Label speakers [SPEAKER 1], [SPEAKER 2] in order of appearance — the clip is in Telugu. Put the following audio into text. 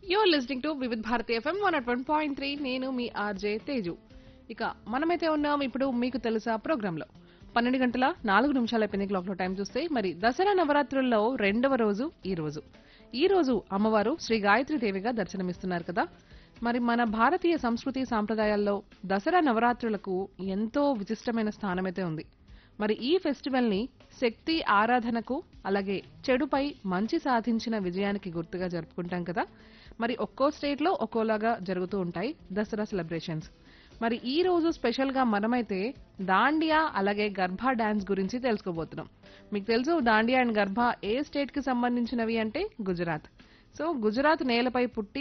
[SPEAKER 1] You're listening to Vividh Bharati FM 101.3. నేను మీ ఆర్జే తేజు. ఇక మనమైతే ఉన్నాం ఇప్పుడు మీకు తెలుసా ప్రోగ్రామ్ లో 12 గంటల 4 నిమిషాలు అయిపోయింది క్లాక్ లో టైం చూస్తే. మరి దసరా నవరాత్రుల్లో రెండవ రోజు ఈ రోజు అమ్మవారు శ్రీ గాయత్రి దేవిగా దర్శనమిస్తున్నారు కదా. మరి మన భారతీయ సంస్కృతి సాంప్రదాయాల్లో దసరా నవరాత్రులకు ఎంతో విశిష్టమైన స్థానమైతే ఉంది. మరి ఈ ఫెస్టివల్ ని శక్తి ఆరాధనకు అలాగే చెడుపై మంచి సాధించిన విజయానికి గుర్తుగా జరుపుకుంటాం కదా. మరి ఒక్కో స్టేట్ లో ఒక్కోలాగా జరుగుతూ ఉంటాయి దసరా సెలబ్రేషన్స్. మరి ఈ రోజు స్పెషల్ గా మనమైతే దాండియా అలాగే గర్భా డాన్స్ గురించి తెలుసుకోబోతున్నాం. మీకు తెలుసు Dandiya and Garba A state కి సంబంధించినవి అంటే గుజరాత్. సో గుజరాత్ నేలపై పుట్టి